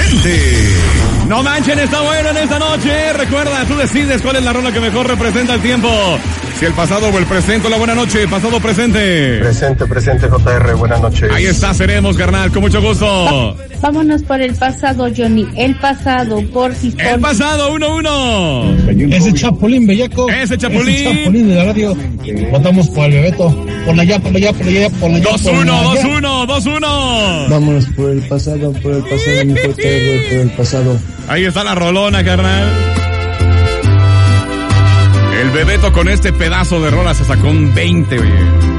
presente. No manchen, está bueno en esta noche. Recuerda, tú decides cuál es la rola que mejor representa el tiempo. Si el pasado o el presente. La buena noche, pasado o presente. Presente, JR, buenas noches. Ahí está, seremos, carnal, con mucho gusto. Vámonos por el pasado, Johnny. El pasado, por si. El pasado, 1-1. Ese Chapulín, bellaco. Ese Chapulín. Ese Chapulín de la radio. Votamos por el Bebeto. Por allá. 2-1. Vámonos por el pasado, mi JR, por el pasado. Ahí está la rolona, carnal. El Bebeto con este pedazo de rola se sacó un 20, güey.